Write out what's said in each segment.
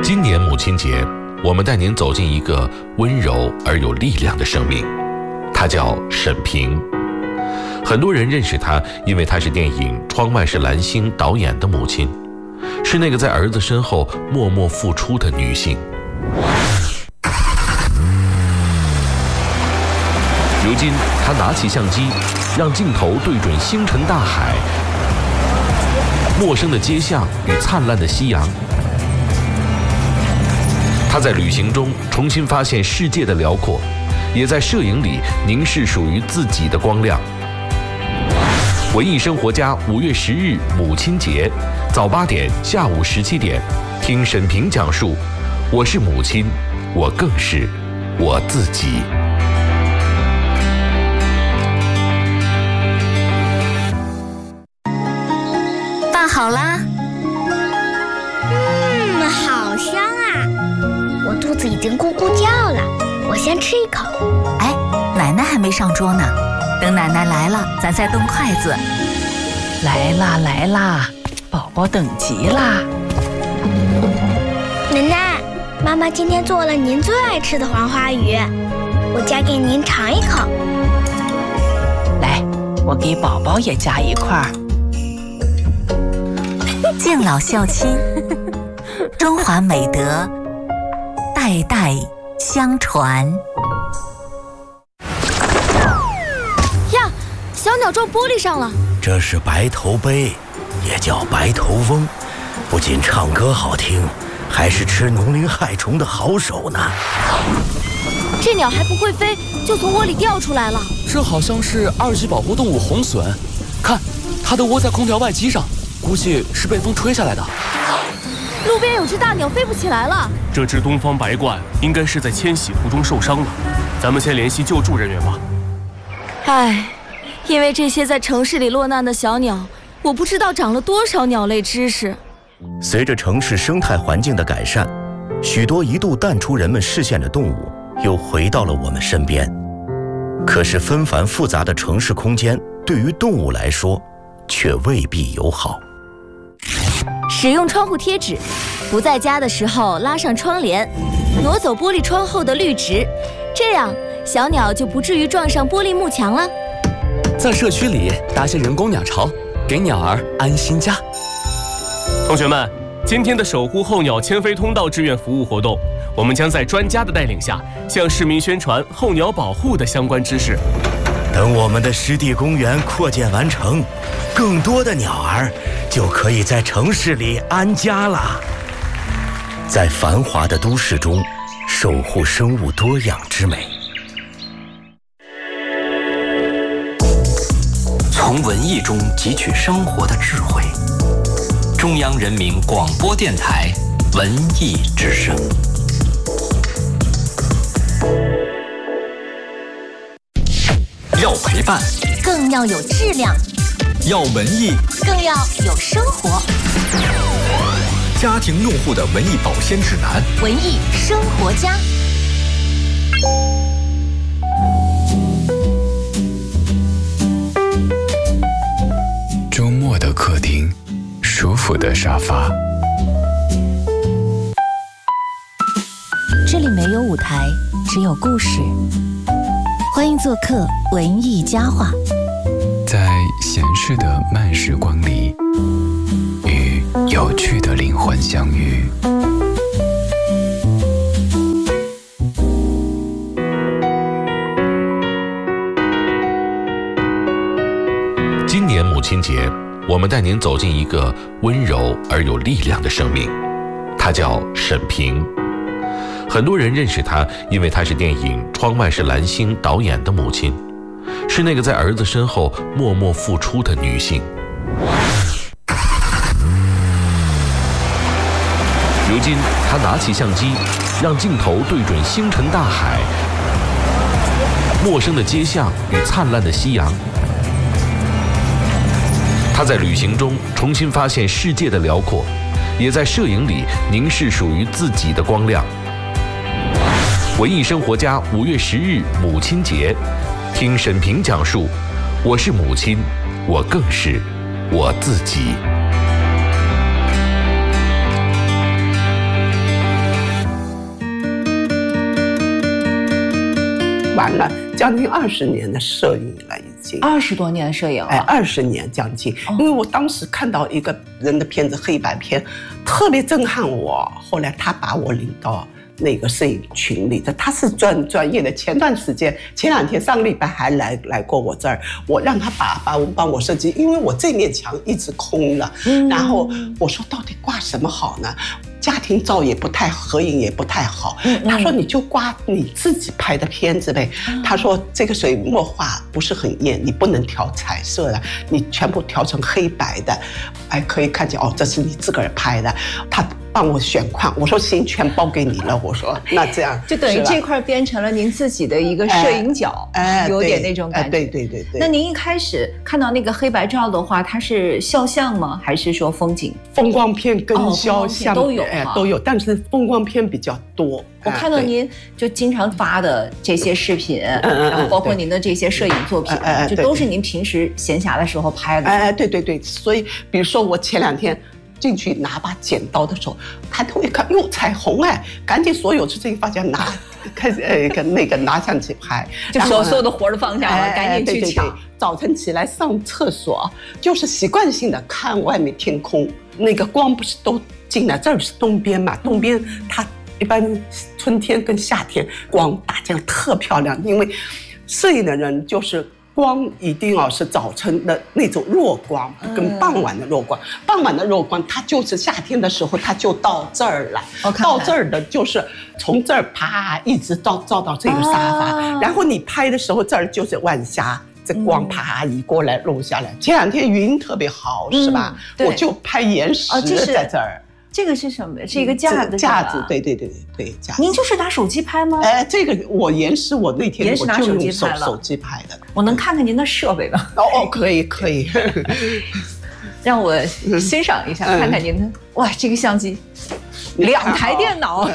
今年母亲节，我们带您走进一个温柔而有力量的生命，她叫沈平。很多人认识她，因为她是电影《窗外是蓝星》导演的母亲，是那个在儿子身后默默付出的女性。如今，她拿起相机，让镜头对准星辰大海、陌生的街巷与灿烂的夕阳。她在旅行中重新发现世界的辽阔，也在摄影里凝视属于自己的光亮。文艺生活家5月10日母亲节，早8点，下午17点，听沈平讲述：我是母亲，我更是我自己。 饭好啦。 好香啊！我肚子已经咕咕叫了，我先吃一口。 哎，奶奶还没上桌呢，等奶奶来了，咱再动筷子。 来啦来啦，宝宝等急啦！ 奶奶，妈妈今天做了您最爱吃的黄花鱼，我夹给您尝一口。 来，我给宝宝也夹一块儿。 敬老孝亲，中华美德代代相传。 呀，小鸟撞玻璃上了。 这是白头鹎，也叫白头翁，不仅唱歌好听，还是吃农林害虫的好手呢。 这鸟还不会飞，就从窝里掉出来了。 这好像是2级保护动物红隼，看，它都窝在空调外机上，估计是被风吹下来的。 路边有只大鸟飞不起来了。 这只东方白鹳应该是在迁徙途中受伤了，咱们先联系救助人员吧。 唉，因为这些在城市里落难的小鸟，我不知道长了多少鸟类知识。 随着城市生态环境的改善，许多一度淡出人们视线的动物又回到了我们身边。可是纷繁复杂的城市空间对于动物来说却未必友好。 使用窗户贴纸，不在家的时候拉上窗帘，挪走玻璃窗后的绿植，这样小鸟就不至于撞上玻璃幕墙了。 在社区里搭些人工鸟巢，给鸟儿安心家。 同学们，今天的守护候鸟迁飞通道志愿服务活动，我们将在专家的带领下，向市民宣传候鸟保护的相关知识。 等我们的湿地公园扩建完成，更多的鸟儿就可以在城市里安家了。在繁华的都市中，守护生物多样之美。 从文艺中汲取生活的智慧。中央人民广播电台文艺之声。要陪伴， 更要有质量； 要文艺， 更要有生活。 家庭用户的文艺保鲜指南， 文艺生活家。 周末的客厅，舒服的沙发。 这里没有舞台，只有故事。欢迎做客文艺佳话， 在闲适的慢时光里，与有趣的灵魂相遇。 今年母亲节，我们带您走进一个温柔而有力量的生命，她叫沈平。很多人认识她，因为她是电影《窗外是蓝星》导演的母亲，是那个在儿子身后默默付出的女性。如今，她拿起相机，让镜头对准星辰大海、陌生的街巷与灿烂的夕阳。她在旅行中重新发现世界的辽阔，也在摄影里凝视属于自己的光亮。文艺生活家5月10日母亲节，听沈平讲述：我是母亲，我更是我自己。 了将近20年的摄影了，已经 20多年的摄影了， 哎，20年将近。因为我当时看到一个人的片子，黑白片，特别震撼我。后来他把我领到那个摄影群里的，他是专业的。前2天上个礼拜还来过我这儿，我让他帮我设计，因为我这面墙一直空了，然后我说到底挂什么好呢？家庭照也不太，合影也不太好。他说你就挂你自己拍的片子呗。他说这个水墨画不是很艳，你不能调彩色的，你全部调成黑白的，哎，可以看见哦，这是你自个儿拍的。他帮我选框，我说行，全包给你了。我说那这样就等于这块变成了您自己的一个摄影角，有点那种感觉。 对。 那您一开始看到那个黑白照的话，它是肖像吗？还是说风景？ 风光片跟肖像都有， 都有，但是风光片比较多。 我看到您就经常发的这些视频，然后包括您的这些摄影作品，就都是您平时闲暇的时候拍的。 对。所以比如说我前2天进去拿把剪刀的时候，抬头一看，哟，彩虹哎！赶紧所有事情放下，开始拿相机拍， 就所有的活都放下了，赶紧去抢。 早晨起来上厕所，就是习惯性的看外面天空，那个光不是都进来，这儿是东边嘛，东边它一般春天跟夏天光打进来特漂亮，因为摄影的人就是光一定要是早晨的那种弱光，跟傍晚的弱光。傍晚的弱光，它就是夏天的时候，它就到这儿了。到这儿的就是从这儿啪一直照到这个沙发，然后你拍的时候，这儿就是晚霞。这光啪移过来落下来。前2天云特别好，是吧？我就拍岩石在这儿。 这个是什么？是一个架子。 架子，对，架子。 您就是拿手机拍吗？ 哎，这个我岩石，我那天我就用手机拍的。 我能看看您的设备吗？ 哦，可以。 让我欣赏一下，看看您的。哇，这个相机，2台电脑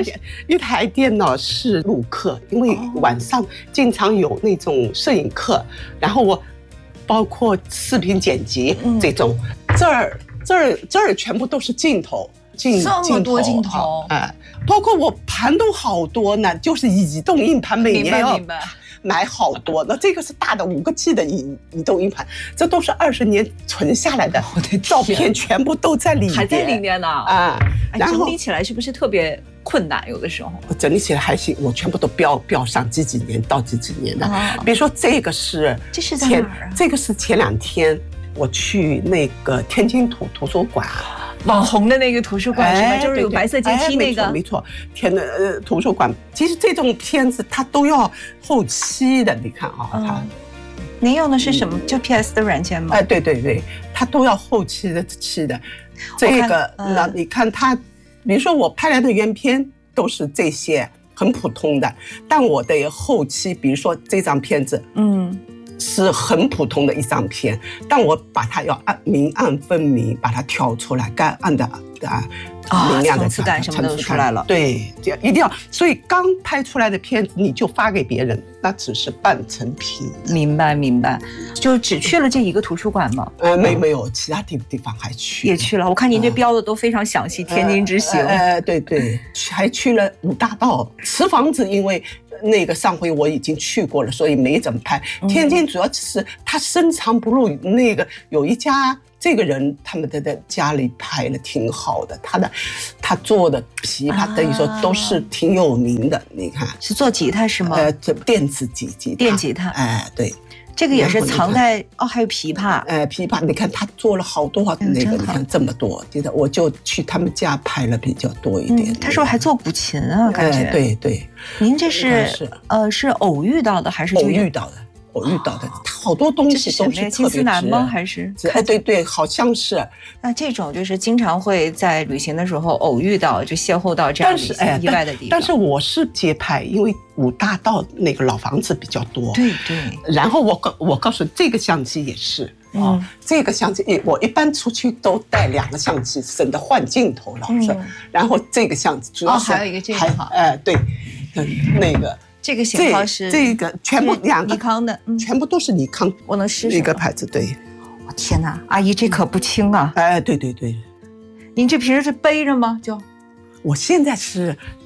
，1台电脑是录课，因为晚上经常有那种摄影课，然后我包括视频剪辑这种，这儿全部都是镜头， 这么多镜头， 包括我盘都好多呢，就是移动硬盘，每年要买好多。那这个是大的5个 G 的移动硬盘，这都是20年存下来的照片，全部都在里面， 还在里面呢然后整理起来是不是特别困难？有的时候整理起来还行，我全部都标上几年到几年的。比如说这是在哪儿啊？ 这个是前2天我去那个天津图书馆。 网红的那个图书馆是吧？就是有白色阶梯那个。 没错，图书馆。其实这种片子它都要后期的，你看啊， 您用的是什么？就 PS 的软件吗？ 哎，对，它都要后期的。这个，那你看它，比如说我拍来的原片都是这些很普通的，但我的后期，比如说这张片子，是很普通的一张片，但我把它要明暗分明，把它挑出来，该暗的明亮的层次感什么都出来了。 对，这样一定要。所以刚拍出来的片子你就发给别人，那只是半成品。 明白。就只去了这一个图书馆吗？ 没有，其他地方还去。 也去了。我看您这标的都非常详细，天津之行。 对，还去了5大道瓷房子，因为那个上回我已经去过了，所以没怎么拍。天津主要是它深藏不露，那个有一家这个人他们在家里拍的挺好的，他做的琵琶等于说都是挺有名的。你看是做吉他是吗？ 这电子吉他， 电吉他。 对。 这个也是藏在还有琵琶， 琵琶，你看他做了好多那个，你看这么多，记得我就去他们家拍了比较多一点。 他是不是还做古琴啊？感觉对。 您这是偶遇到的还是偶遇到的？好多东西都是金丝楠吗？还是？ 对，好像是。 那这种就是经常会在旅行的时候偶遇到，就邂逅到这样的意外的地方。 但是我是街拍，因为5大道那个老房子比较多。 对。 然后我告诉你，这个相机也是这个相机我一般出去都带2个相机，省得换镜头老是。然后这个相机主要是还有一个这个好， 对，那个。 这个型号是这个全部2个尼康的， 全部都是尼康， 我能试试一个牌子。对， 我天哪，阿姨这可不轻啊！ 对， 您这平时是背着吗？ 我现在是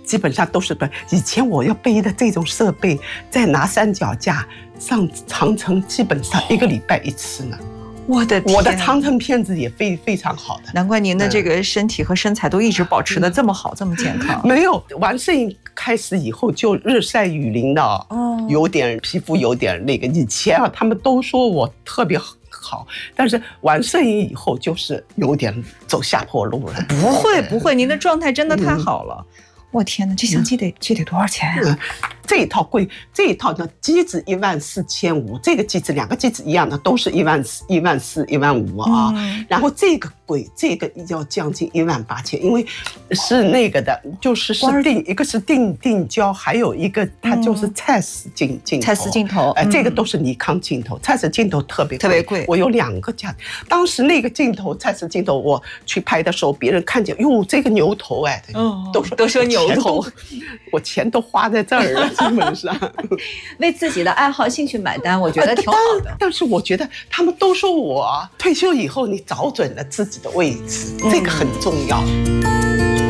基本上都是对。以前我要背的这种设备，再拿三脚架上长城，基本上1个礼拜1次呢。 我的长城片子也非常好的， 难怪您的这个身体和身材都一直保持得这么好，这么健康。 没有玩摄影开始以后就日晒雨淋的，有点皮肤有点那个。以前啊，他们都说我特别好，但是玩摄影以后就是有点走下坡路了。 不会，您的状态真的太好了。我天哪，这相机得多少钱呀？ 这一套贵，这一套呢机子14500，这个机子2个机子一样的都是14000、15000啊。然后这个贵，这个要将近18000，因为是那个的，就是一个是定焦，还有一个它就是蔡司镜头。 蔡司镜头， 这个都是尼康镜头，蔡司镜头特别贵。我有2个架，当时那个镜头蔡司镜头我去拍的时候，别人看见哟这个牛头都说牛头，我钱都花在这儿了。基本上为自己的爱好兴趣买单，我觉得挺好的。 但是我觉得他们都说我退休以后你找准了自己的位置，这个很重要。